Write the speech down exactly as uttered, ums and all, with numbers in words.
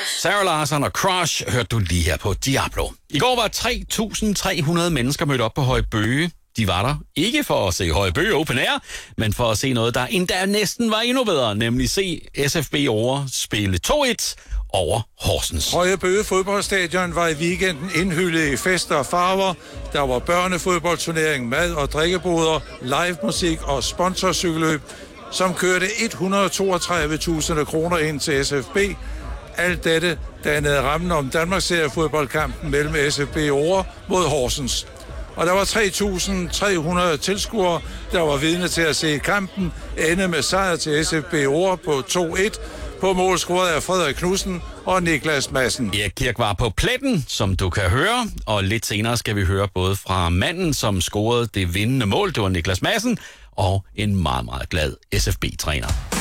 Sarah Larsson og Crush hørte du lige her på Diablo. I går var tre tusind tre hundrede mennesker mødt op på Høje Bøge. De var der ikke for at se Høje Bøge Open Air, men for at se noget, der endda næsten var endnu bedre, nemlig se S F B over spille to et over Horsens. Høje Bøge fodboldstadion var i weekenden indhyllet i fester og farver. Der var børnefodboldturnering, mad- og drikkeboder, live musik og sponsorcykelløb, som kørte et hundrede og toogtredive tusind kroner ind til S F B. Alt dette dannede rammen om Danmarksseriefodboldkampen mellem S F B over mod Horsens. Og der var tre tusind tre hundrede tilskuere, der var vidne til at se kampen ende med sejr til S F B over på to et. På mål scorede af Frederik Knudsen og Niklas Madsen. Erik Kirk var på pletten, som du kan høre, og lidt senere skal vi høre både fra manden, som scorede det vindende mål, det var Niklas Madsen, og en meget, meget glad S F B-træner.